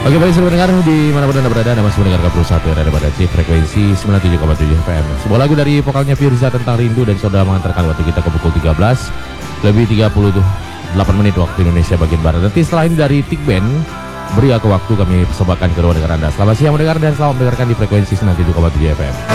Oke, baik saudara pendengar di manapun Anda berada, Anda masih mendengarkan Pro 1 Radio Badacik frekuensi 97,7 FM. Sebuah lagu dari vokalnya Firza tentang rindu dan saudara mengantarkan waktu kita ke pukul 13 lebih 38 menit waktu Indonesia bagian barat. Nanti setelah ini dari Tik Band, beri aku waktu, kami persembahkan ke ruang dengar Anda. Selamat siang mendengar dan selamat mendengarkan di frekuensi 97,7 FM.